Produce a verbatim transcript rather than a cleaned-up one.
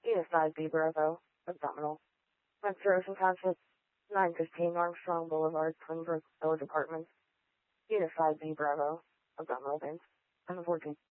Unit five B Bravo, abdominal. Menstruation conscious. nine fifteen Armstrong Boulevard, Twinbrook, Village Apartments. Unit five B Bravo, abdominal veins. seven fourteen.